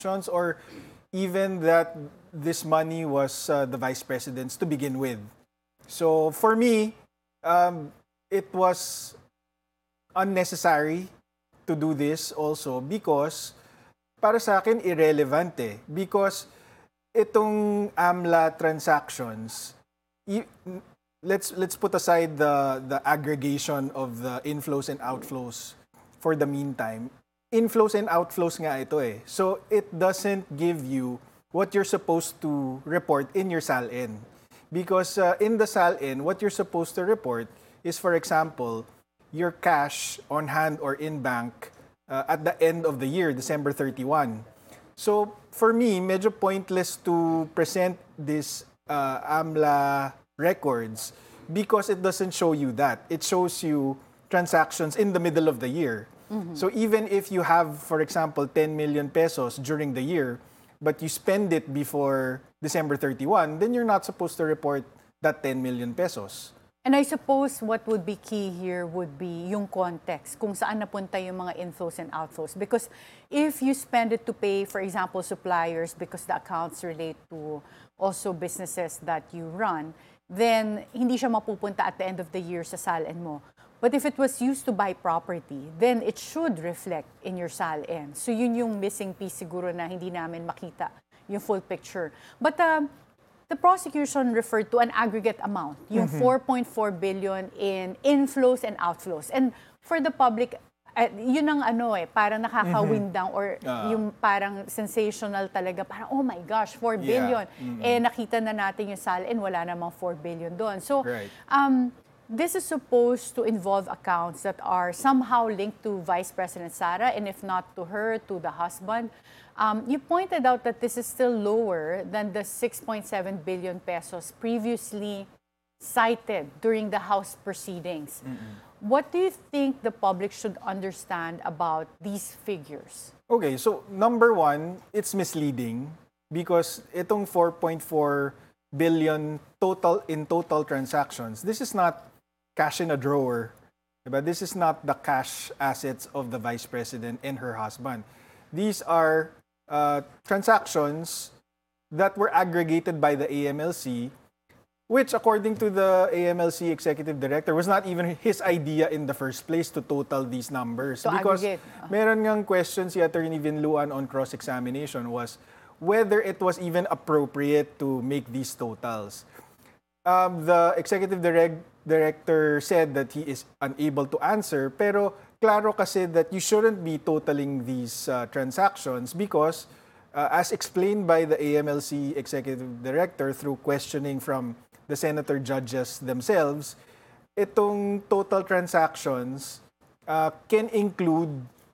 or even that this money was the vice president's to begin with. So for me, it was unnecessary to do this also because para sa akin irrelevant because itong AMLA transactions, let's put aside the aggregation of the inflows and outflows for the meantime. Inflows and outflows nga ito So it doesn't give you what you're supposed to report in your SALN. Because in the SALN, what you're supposed to report is, for example, your cash on hand or in bank at the end of the year, December 31. So for me, medyo pointless to present this AMLA records because it doesn't show you that. It shows you transactions in the middle of the year. So even if you have, for example, 10 million pesos during the year, but you spend it before December 31, then you're not supposed to report that 10 million pesos. And I suppose what would be key here would be yung context, kung saan napunta yung mga inflows and outflows. Because if you spend it to pay, for example, suppliers because the accounts relate to also businesses that you run, then hindi siya mapupunta at the end of the year sa SALN mo. But if it was used to buy property, then it should reflect in your SALN. So yun yung missing piece siguro na hindi namin makita yung full picture. But the prosecution referred to an aggregate amount, yung 4.4 billion in inflows and outflows. And for the public, yun ang parang nakaka-wind down or yung parang sensational talaga, parang oh my gosh, 4 billion. Nakita na natin yung SALN, wala namang 4 billion doon. So, this is supposed to involve accounts that are somehow linked to Vice President Sara, and if not to her, to the husband. You pointed out that this is still lower than the 6.7 billion pesos previously cited during the House proceedings. What do you think the public should understand about these figures? Okay, so number one, it's misleading because itong 4.4 billion total transactions, this is not cash in a drawer. But this is not the cash assets of the Vice President and her husband. These are transactions that were aggregated by the AMLC, which according to the AMLC Executive Director was not even his idea in the first place to total these numbers. Because meron ngang question si Attorney Vinluan on cross-examination was whether it was even appropriate to make these totals. The Executive Director said that he is unable to answer, pero klaro kasi that you shouldn't be totaling these transactions because as explained by the AMLC Executive Director through questioning from the senator judges themselves, itong total transactions can include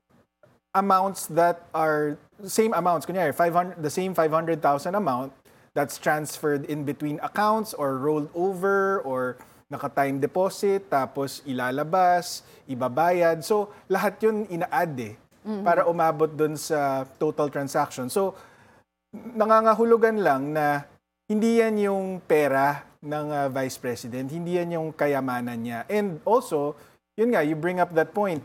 amounts that are same amounts. Kunyari, the same 500,000 amount that's transferred in between accounts or rolled over or naka-time deposit, tapos ilalabas, ibabayad. So, lahat yun ina-add para umabot dun sa total transaction. So, nangangahulugan lang na hindi yan yung pera ng Vice President, hindi yan yung kayamanan niya. And also, yun nga, you bring up that point.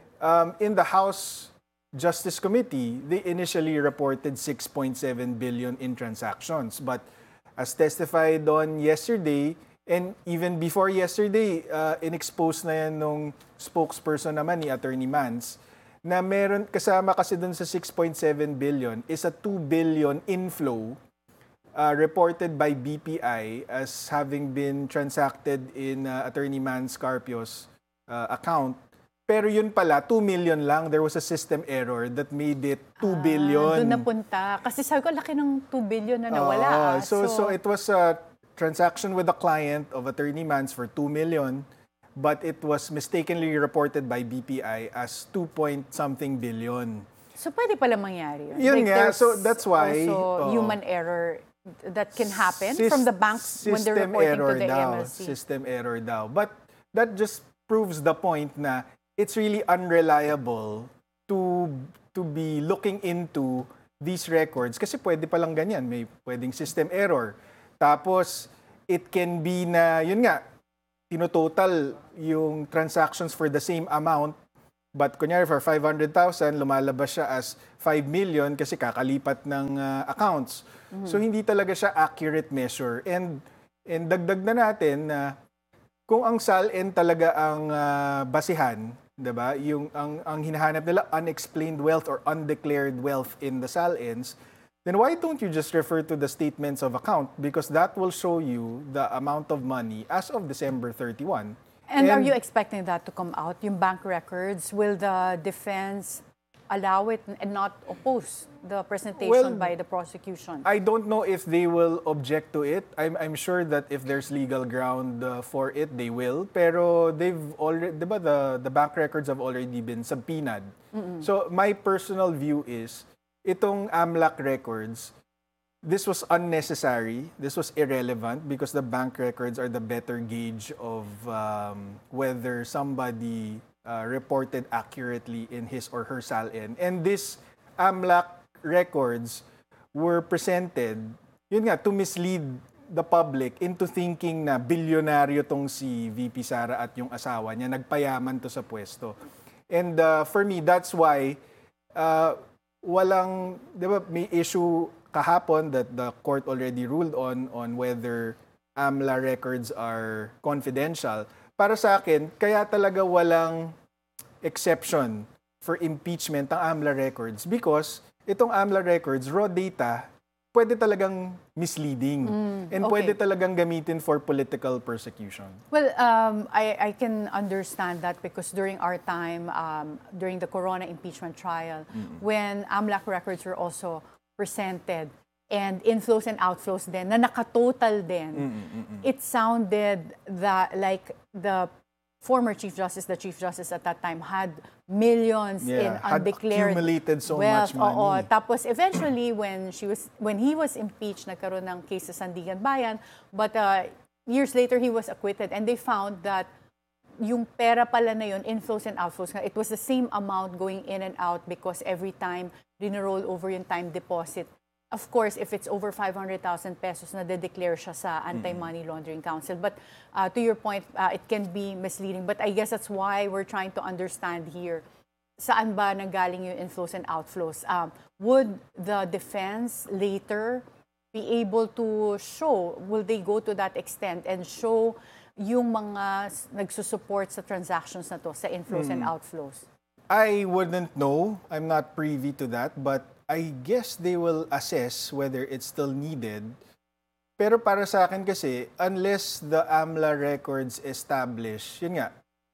In the House Justice Committee, they initially reported 6.7 billion in transactions. But as testified on yesterday, and even before yesterday, in-expose na yan nung spokesperson naman ni Attorney Mans, na meron, kasama kasi dun sa 6.7 billion is a 2 billion inflow reported by BPI as having been transacted in Attorney Mans Carpio's account. Pero yun pala, 2 million lang. There was a system error that made it 2 billion. Doon napunta. Kasi sabi ko, laki ng 2 billion na nawala. So it was a transaction with a client of Attorney Mans for 2 million, but it was mistakenly reported by BPI as 2-point-something billion. So pwede pala mangyari yun? Yun like nga, so that's why... Also human error that can happen from the banks when they're reporting to the AMLC. System error daw. But that just proves the point na it's really unreliable to be looking into these records kasi pwede palang ganyan. May pwedeng system error. Tapos, it can be na, yun nga, tinototal yung transactions for the same amount But kunyari for 500,000, lumalabas siya as 5 million kasi kakalipat ng accounts. So hindi talaga siya accurate measure. And dagdag na natin na kung ang SALN talaga ang basihan, 'di ba? Yung ang hinahanap nila unexplained wealth or undeclared wealth in the SALNs, then why don't you just refer to the statements of account, because that will show you the amount of money as of December 31. And are you expecting that to come out, yung bank records? Will the defense allow it and not oppose the presentation by the prosecution? I don't know if they will object to it. I'm sure that if there's legal ground for it, they will. Pero they've already, di ba, the bank records have already been subpoenaed. So my personal view is, itong AMLAC records, this was unnecessary. This was irrelevant because the bank records are the better gauge of whether somebody reported accurately in his or her SALN. And these AMLAC records were presented, yun nga, to mislead the public into thinking na bilyonaryo tong si VP Sara at yung asawa niya, nagpayaman to sa pwesto. And for me, that's why walang, di ba, may issue kahapon that the court already ruled on whether AMLA records are confidential. Para sa akin, kaya talaga walang exception for impeachment ng AMLA records because itong AMLA records, raw data, pwede talagang misleading and pwede talagang gamitin for political persecution. Well, I can understand that because during our time, during the Corona impeachment trial, when AMLAC records were also presented and inflows and outflows din, na nakatotal din, it sounded that like the former Chief Justice, the Chief Justice at that time, had millions in undeclared had accumulated so wealth. much money. Tapos eventually, when he was impeached, nagkaroon ng case sa Sandigan Bayan, but years later, he was acquitted and they found that yung pera pala na yun, inflows and outflows, it was the same amount going in and out because every time dinroll over yung time deposit. Of course, if it's over 500,000 pesos, na de-declare siya sa Anti-Money Laundering Council. But to your point, it can be misleading. But I guess that's why we're trying to understand here, saan ba nanggaling yung inflows and outflows? Would the defense later be able to show, will they go to that extent and show yung mga nagsusupport sa transactions na to, sa inflows and outflows? I wouldn't know. I'm not privy to that. But I guess they will assess whether it's still needed. Pero para sa akin kasi, unless the AMLA records establish, yun nga,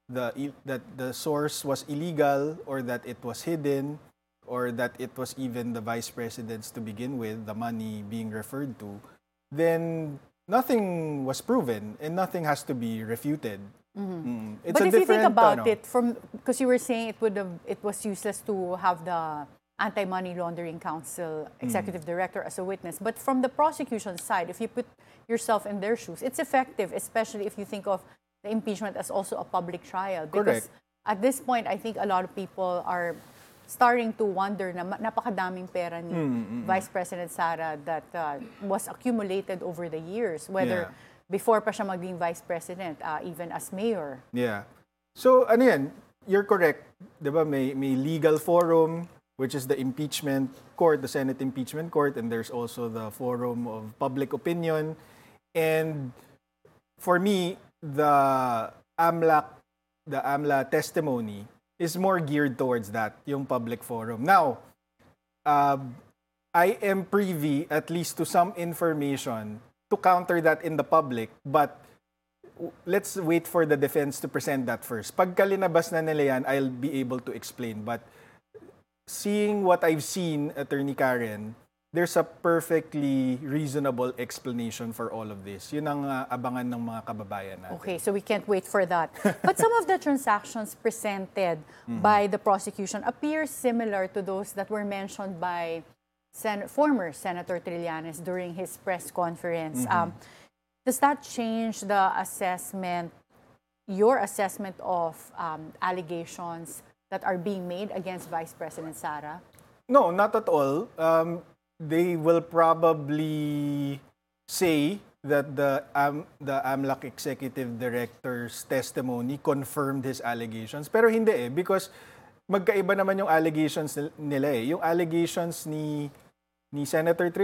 that the source was illegal or that it was hidden or that it was even the vice president's to begin with, the money being referred to, then nothing was proven and nothing has to be refuted. It's But a if you think different, about it, because you were saying it was useless to have the Anti-Money Laundering Council Executive Director as a witness. But from the prosecution side, if you put yourself in their shoes, it's effective, especially if you think of the impeachment as also a public trial. Because at this point, I think a lot of people are starting to wonder na napakadaming pera ni Vice President Sara that was accumulated over the years, whether before pa siya maging Vice President, even as mayor. Yeah. So, ano yan, you're correct. Diba, may legal forum, which is the impeachment court, the Senate impeachment court, and there's also the forum of public opinion. And for me, the AMLA testimony is more geared towards that, yung public forum. Now, I am privy at least to some information to counter that in the public, but let's wait for the defense to present that first. Pagka linabas na nila yan, I'll be able to explain. But seeing what I've seen, Attorney Karen, there's a perfectly reasonable explanation for all of this. Yun ang abangan ng mga kababayan natin. Okay, so we can't wait for that. But some of the transactions presented by the prosecution appear similar to those that were mentioned by former Senator Trillanes during his press conference. Does that change the assessment, your assessment of allegations that are being made against Vice President Sara? No, not at all. They will probably say that the AMLAC Executive Director's testimony confirmed his allegations. Pero hindi because magkaiba naman yung allegations nila eh. Yung allegations ni Senator